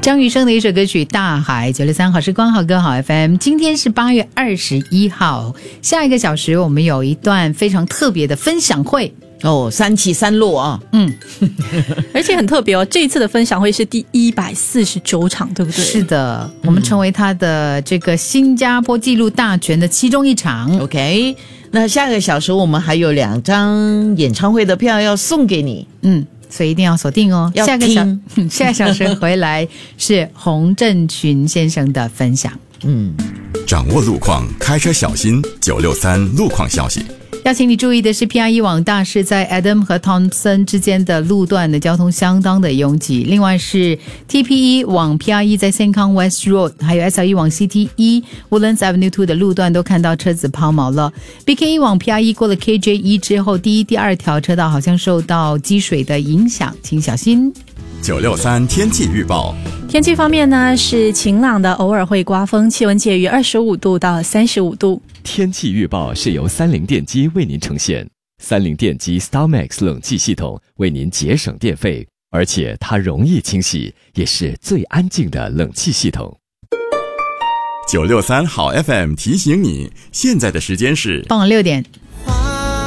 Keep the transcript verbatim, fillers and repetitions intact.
张雨生的一首歌曲《大海》，九六三好时光好歌好 F M。 今天是八月二十一号，下一个小时我们有一段非常特别的分享会哦，三起三落啊， 嗯， 而且很特别哦，这一次的分享会是第一百四十九场，对不对？ 是的，我们成为他的这个新加坡纪录大全的其中一场。 OK， 那下个小时我们还有两张演唱会的票要送给你， 嗯，所以一定要锁定哦。 要下个小听下个小时回来是洪振群先生的分享。 嗯， 掌握路况，开车小心。九六三路况消息。 要请你注意的是 P R E 往大市在 Adam 和 Thompson 之间的路段的交通相当的拥挤。另外是 T P E 往 P R E 在 Sengkang West Road 还有 S L E 往 C T E Woodlands Avenue 二的路段都看到车子抛锚了。 B K E 往 P R E 过了 K J E 之后，第一第二条车道好像受到积水的影响，请小心。 九六三天气预报。 天气方面呢，是晴朗的，偶尔会刮风，气温介于二十五度到三十五度。 天气预报是由三菱电机为您呈现。三菱电机 StarMax 冷气系统为您节省电费，而且它容易清洗，也是最安静的冷气系统。 九六三好 F M 提醒你，现在的时间是傍晚六点。